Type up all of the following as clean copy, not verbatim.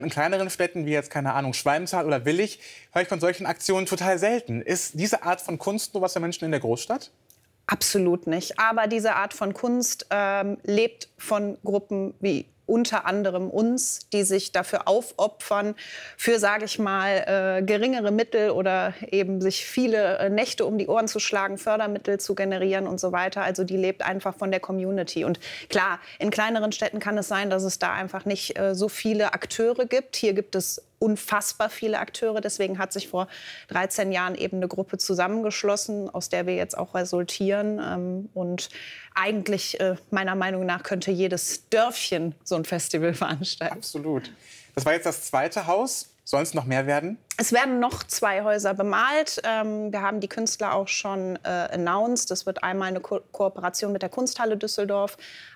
In kleineren Städten wie jetzt, keine Ahnung, Schwalmtal oder Willich, höre ich von solchen Aktionen total selten. Ist diese Art von Kunst nur was für Menschen in der Großstadt? Absolut nicht. Aber diese Art von Kunst lebt von Gruppen wie unter anderem uns, die sich dafür aufopfern, für, sage ich mal, geringere Mittel oder eben sich viele Nächte um die Ohren zu schlagen, Fördermittel zu generieren und so weiter. Also die lebt einfach von der Community. Und klar, in kleineren Städten kann es sein, dass es da einfach nicht so viele Akteure gibt. Hier gibt es unfassbar viele Akteure. Deswegen hat sich vor 13 Jahren eben eine Gruppe zusammengeschlossen, aus der wir jetzt auch resultieren. Und eigentlich, meiner Meinung nach, könnte jedes Dörfchen so ein Festival veranstalten. Absolut. Das war jetzt das zweite Haus. Sollen es noch mehr werden? Es werden noch 2 Häuser bemalt. Wir haben die Künstler auch schon announced. Es wird einmal eine Kooperation mit der Kunsthalle Düsseldorf,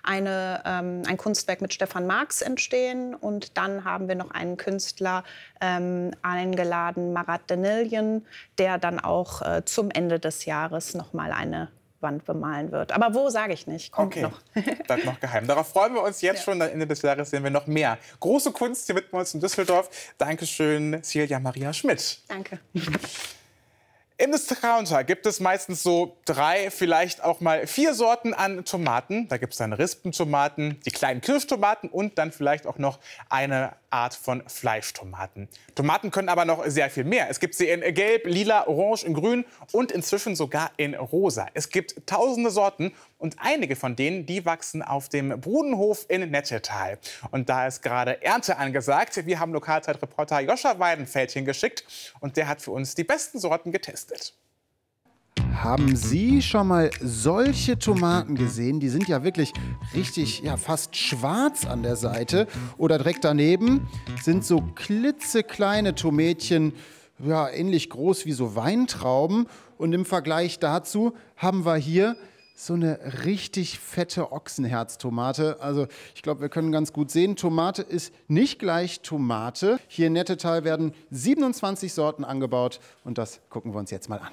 ein Kunstwerk mit Stefan Marx entstehen. Und dann haben wir noch einen Künstler eingeladen, Marat Deniljan, der dann auch zum Ende des Jahres noch mal eine Wand bemalen wird. Aber wo, sage ich nicht. Kommt noch. Bleibt noch geheim. Darauf freuen wir uns jetzt schon. Am Ende des Jahres sehen wir noch mehr große Kunst hier mit uns in Düsseldorf. Dankeschön, Silja Maria Schmidt. Danke. Im Discounter gibt es meistens so 3, vielleicht auch mal 4 Sorten an Tomaten. Da gibt es dann Rispentomaten, die kleinen Kirschtomaten und dann vielleicht auch noch eine Art von Fleischtomaten. Tomaten können aber noch sehr viel mehr. Es gibt sie in Gelb, Lila, Orange, in Grün und inzwischen sogar in Rosa. Es gibt tausende Sorten und einige von denen, die wachsen auf dem Brudenhof in Nettetal. Und da ist gerade Ernte angesagt. Wir haben Lokalzeitreporter Joscha Weidenfeld hingeschickt und der hat für uns die besten Sorten getestet. Haben Sie schon mal solche Tomaten gesehen? Die sind ja wirklich richtig, ja, fast schwarz an der Seite. Oder direkt daneben sind so klitzekleine Tomätchen, ja, ähnlich groß wie so Weintrauben. Und im Vergleich dazu haben wir hier so eine richtig fette Ochsenherztomate. Also ich glaube, wir können ganz gut sehen, Tomate ist nicht gleich Tomate. Hier in Nettetal werden 27 Sorten angebaut und das gucken wir uns jetzt mal an.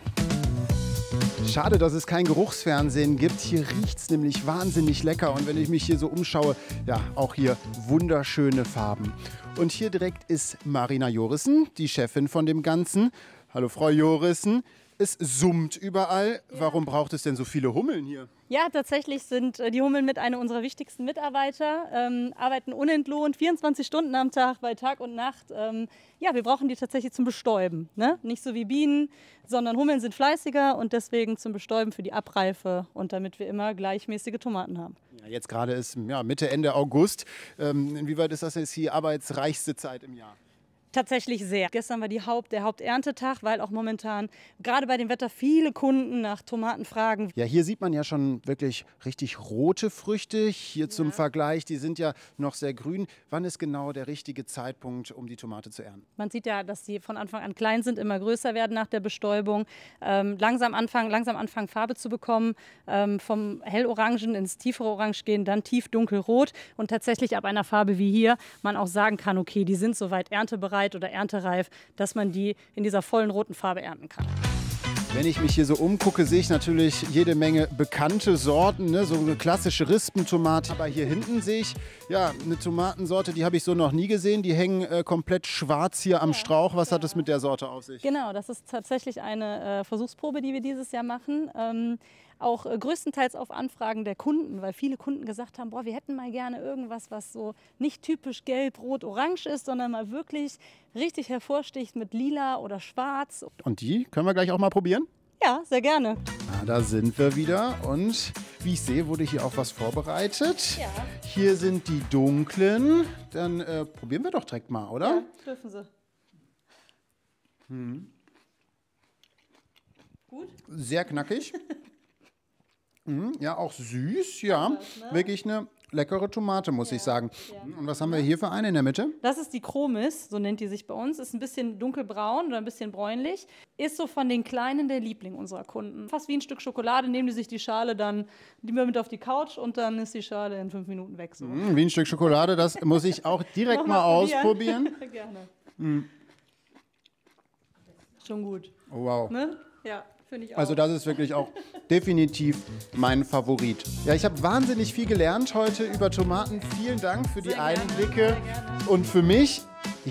Schade, dass es kein Geruchsfernsehen gibt. Hier riecht es nämlich wahnsinnig lecker. Und wenn ich mich hier so umschaue, ja, auch hier wunderschöne Farben. Und hier direkt ist Marina Jorissen, die Chefin von dem Ganzen. Hallo Frau Jorissen. Es summt überall. Ja. Warum braucht es denn so viele Hummeln hier? Ja, tatsächlich sind die Hummeln mit einer unserer wichtigsten Mitarbeiter, arbeiten unentlohnt 24 Stunden am Tag, bei Tag und Nacht. Ja, wir brauchen die tatsächlich zum Bestäuben, ne? Nicht so wie Bienen, sondern Hummeln sind fleißiger und deswegen zum Bestäuben für die Abreife und damit wir immer gleichmäßige Tomaten haben. Ja, jetzt gerade ist ja, Mitte, Ende August. Inwieweit ist das jetzt die arbeitsreichste Zeit im Jahr? Tatsächlich sehr. Gestern war der Haupterntetag, weil auch momentan gerade bei dem Wetter viele Kunden nach Tomaten fragen. Ja, hier sieht man ja schon wirklich richtig rote Früchte. Hier zum Vergleich, die sind ja noch sehr grün. Wann ist genau der richtige Zeitpunkt, um die Tomate zu ernten? Man sieht ja, dass sie von Anfang an klein sind, immer größer werden nach der Bestäubung. Langsam anfangen Farbe zu bekommen, vom hellorangen ins tiefere Orange gehen, dann tief dunkelrot und tatsächlich ab einer Farbe wie hier man auch sagen kann, okay, die sind soweit erntebereit oder erntereif, dass man die in dieser vollen roten Farbe ernten kann. Wenn ich mich hier so umgucke, sehe ich natürlich jede Menge bekannte Sorten, ne? So eine klassische Rispentomate. Aber hier hinten sehe ich ja eine Tomatensorte, die habe ich so noch nie gesehen. Die hängen komplett schwarz hier am Strauch. Was hat es mit der Sorte auf sich? Genau, das ist tatsächlich eine Versuchsprobe, die wir dieses Jahr machen. Auch größtenteils auf Anfragen der Kunden, weil viele Kunden gesagt haben, boah, wir hätten mal gerne irgendwas, was so nicht typisch gelb, rot, orange ist, sondern mal wirklich richtig hervorsticht mit lila oder schwarz. Und die können wir gleich auch mal probieren? Ja, sehr gerne. Na, da sind wir wieder und wie ich sehe, wurde hier auch was vorbereitet. Ja. Hier sind die dunklen. Dann probieren wir doch direkt mal, oder? Ja, dürfen Sie. Gut? Sehr knackig. Ja, auch süß, ja. Wirklich eine leckere Tomate, muss ich sagen. Ja. Und was haben wir hier für eine in der Mitte? Das ist die Chromis, so nennt die sich bei uns. Ist ein bisschen dunkelbraun oder ein bisschen bräunlich. Ist so von den Kleinen der Liebling unserer Kunden. Fast wie ein Stück Schokolade, nehmen die sich die Schale dann mit auf die Couch und dann ist die Schale in 5 Minuten weg. So. Wie ein Stück Schokolade, das muss ich auch direkt mal ausprobieren. Gerne. Schon gut. Oh, wow. Ne? Ja. Also das ist wirklich auch definitiv mein Favorit. Ja, ich habe wahnsinnig viel gelernt heute über Tomaten. Vielen Dank für die Einblicke. Und für mich,